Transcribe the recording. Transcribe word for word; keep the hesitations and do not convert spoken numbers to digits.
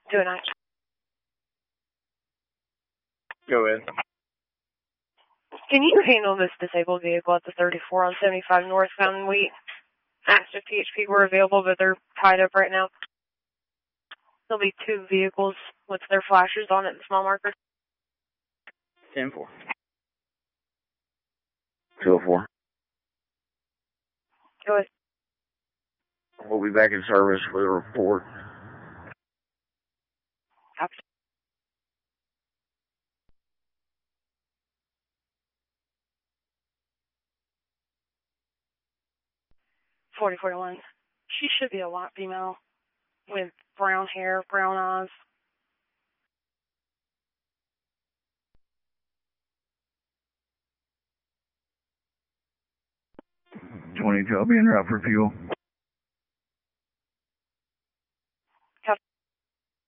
two nine. Go ahead. Can you handle this disabled vehicle at the thirty-four on seventy-five northbound and Wheat? Active P H P were available, but they're tied up right now. There'll be two vehicles with their flashers on it, the small marker. ten four. two oh four. Go ahead. We'll be back in service with a report. Copy. forty forty-one. She should be a white female with brown hair, brown eyes. twenty-two, I'll be en route for fuel.